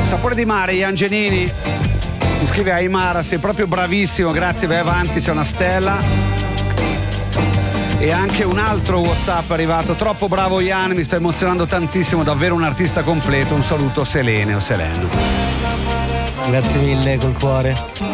Sapore di mare, Ian Genini. Mi scrive Aimara, sei proprio bravissimo, grazie, vai avanti, sei una stella. E anche un altro WhatsApp è arrivato, troppo bravo Ian, mi sto emozionando tantissimo, davvero un artista completo, un saluto Selene o Selene. Grazie mille, col cuore.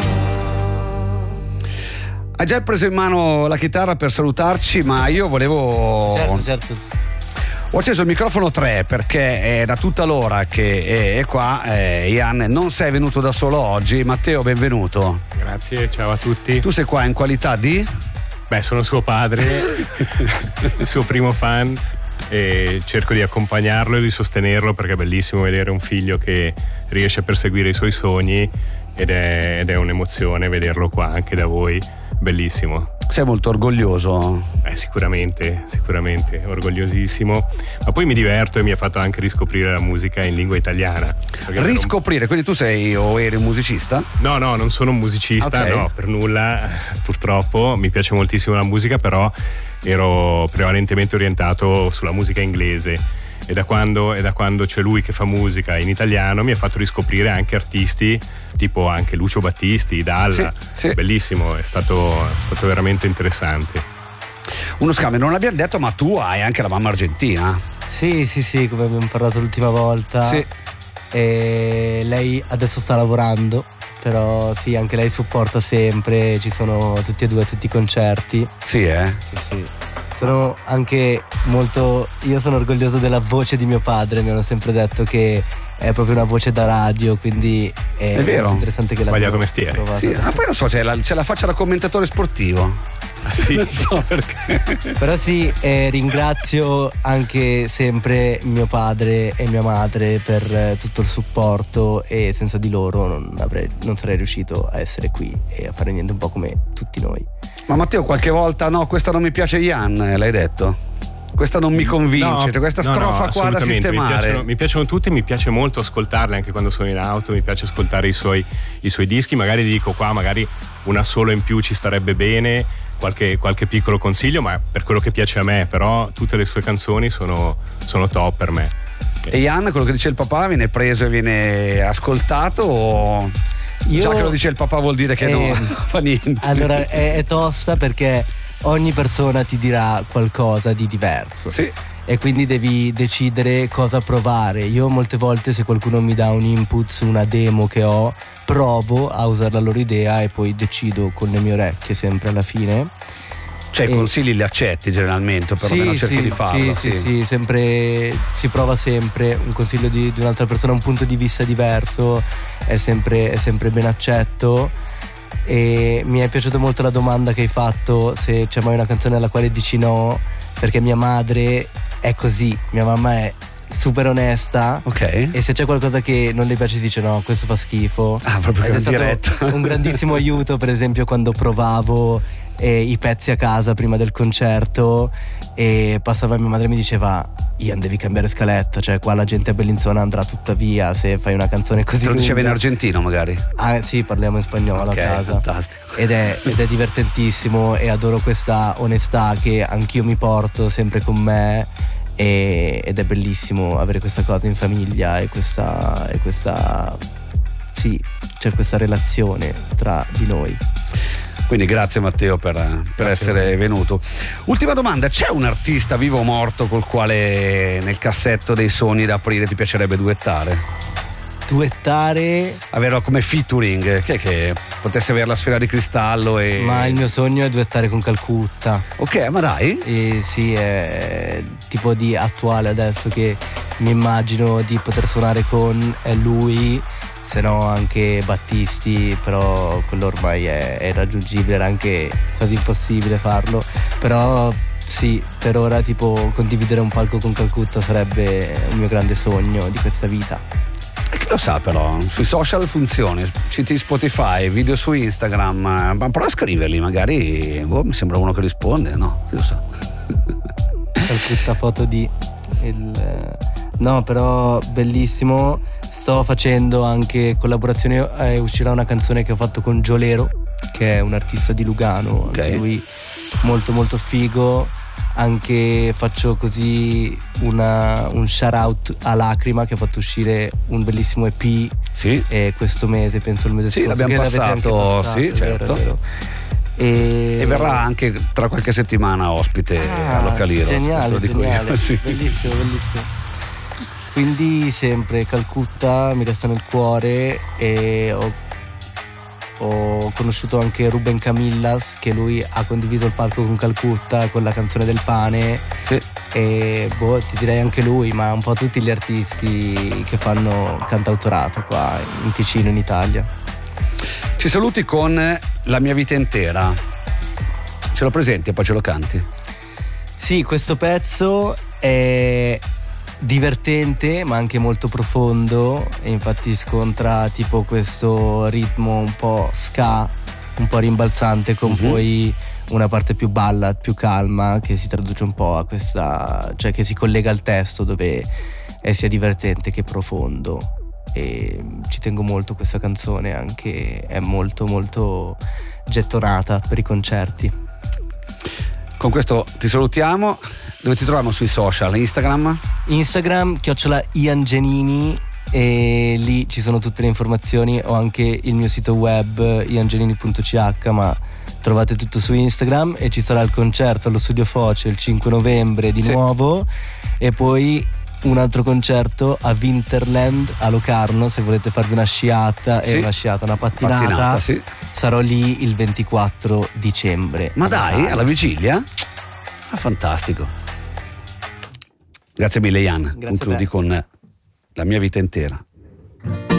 Hai già preso in mano la chitarra per salutarci, ma io volevo... Certo. Ho acceso il microfono 3 perché è da tutta l'ora che è qua. Ian, non sei venuto da solo oggi. Matteo, benvenuto. Grazie, ciao a tutti. Tu sei qua in qualità di? Beh, sono suo padre, il suo primo fan, e cerco di accompagnarlo e di sostenerlo perché è bellissimo vedere un figlio che riesce a perseguire i suoi sogni ed è un'emozione vederlo qua anche da voi, bellissimo. Sei molto orgoglioso? Sicuramente, orgogliosissimo, ma poi mi diverto e mi ha fatto anche riscoprire la musica in lingua italiana. Riscoprire? Quindi tu sei o eri un musicista? No, non sono un musicista, okay. No, per nulla, purtroppo. Mi piace moltissimo la musica, però ero prevalentemente orientato sulla musica inglese. E da quando c'è lui che fa musica in italiano mi ha fatto riscoprire anche artisti tipo anche Lucio Battisti, Dalla. Sì. Bellissimo, è stato veramente interessante. Uno scambio, non l'abbiamo detto, ma tu hai anche la mamma argentina. Sì, come abbiamo parlato l'ultima volta. Sì. E lei adesso sta lavorando, però sì, anche lei supporta sempre, ci sono tutti e due a tutti i concerti. Sì. Sono anche molto... Io sono orgoglioso della voce di mio padre, mi hanno sempre detto che è proprio una voce da radio, quindi è vero. Interessante che sbagliato mestiere. Sì, ma poi non so, c'è la faccia da commentatore sportivo. Sì. Non so perché. Però sì, ringrazio anche sempre mio padre e mia madre per tutto il supporto, e senza di loro non sarei riuscito a essere qui e a fare niente, un po' come tutti noi. Ma Matteo, qualche volta no, questa non mi piace Ian, l'hai detto? Questa non mi convince, questa strofa qua da sistemare. Mi piacciono tutte, mi piace molto ascoltarle anche quando sono in auto, mi piace ascoltare i suoi dischi, magari dico qua, magari una sola in più ci starebbe bene, qualche piccolo consiglio, ma per quello che piace a me, però tutte le sue canzoni sono top per me. E Ian, quello che dice il papà viene preso e viene ascoltato o... Già che lo dice il papà vuol dire che non fa niente. Allora è tosta perché ogni persona ti dirà qualcosa di diverso. Sì. E quindi devi decidere cosa provare. Io molte volte, se qualcuno mi dà un input su una demo che ho, provo a usare la loro idea e poi decido con le mie orecchie sempre alla fine. Cioè i consigli li accetti generalmente, però almeno cerchi di farlo. Sì, sempre, si prova sempre un consiglio di un'altra persona, un punto di vista diverso è sempre ben accetto. E mi è piaciuta molto la domanda che hai fatto, se c'è mai una canzone alla quale dici no, perché mia madre è così, mia mamma è super onesta, ok, e se c'è qualcosa che non le piace dice no, questo fa schifo. Proprio ed è stato diretta. Un grandissimo aiuto, per esempio, quando provavo i pezzi a casa prima del concerto e passava mia madre e mi diceva: Ian, devi cambiare scaletta, cioè qua la gente a Bellinzona andrà tutta via se fai una canzone così. Te lo diceva in argentino magari? Sì, parliamo in spagnolo, okay, a casa. Fantastico. Ed è divertentissimo, e adoro questa onestà che anch'io mi porto sempre con me, ed è bellissimo avere questa cosa in famiglia e questa sì, c'è questa relazione tra di noi. Quindi grazie Matteo per essere venuto. Ultima domanda, c'è un artista vivo o morto col quale nel cassetto dei sogni da aprire ti piacerebbe duettare? Averlo come featuring, che potesse avere la sfera di cristallo e... Ma il mio sogno è duettare con Calcutta. Ok, ma dai? Sì, è tipo di attuale adesso che mi immagino di poter suonare con lui, se no anche Battisti, però quello ormai è irraggiungibile, era anche quasi impossibile farlo. Però sì, per ora tipo condividere un palco con Calcutta sarebbe un mio grande sogno di questa vita. E chi lo sa, però sui social funziona, siti Spotify, video su Instagram, ma prova a scriverli, magari mi sembra uno che risponde, no? Chi lo sa. Calcutta foto di no, però bellissimo. Sto facendo anche collaborazioni, uscirà una canzone che ho fatto con Giolero, che è un artista di Lugano, okay. Anche lui molto molto figo. Anche faccio così un shout out a Lacrima, che ha fatto uscire un bellissimo EP Sì. E questo mese, penso il mese scorso. Sì, l'abbiamo passato, sì, certo. Vero. E verrà anche tra qualche settimana ospite a Localiro. Geniale, sì. bellissimo. Quindi sempre Calcutta mi resta nel cuore, e ho conosciuto anche Ruben Camillas, che lui ha condiviso il palco con Calcutta con la canzone del pane. Sì. E ti direi anche lui, ma un po' tutti gli artisti che fanno cantautorato qua in Ticino, in Italia. Ci saluti con La mia vita intera. Ce lo presenti e poi ce lo canti? Sì, questo pezzo è divertente ma anche molto profondo, e infatti scontra tipo questo ritmo un po' ska, un po' rimbalzante, con poi una parte più ballad, più calma, che si traduce un po' a questa, cioè che si collega al testo, dove è sia divertente che profondo. E ci tengo molto questa canzone, anche è molto molto gettonata per i concerti. Con questo ti salutiamo. Dove ti troviamo sui social? Instagram, @Ian Genini, e lì ci sono tutte le informazioni. Ho anche il mio sito web iangenini.ch, ma trovate tutto su Instagram. E ci sarà il concerto allo Studio Foce il 5 novembre di nuovo, e poi un altro concerto a Winterland a Locarno, se volete farvi una sciata, una pattinata, sì. Sarò lì il 24 dicembre. Ma dai, alla vigilia? Ah, fantastico. Grazie mille Ian. Concludi con La mia vita intera.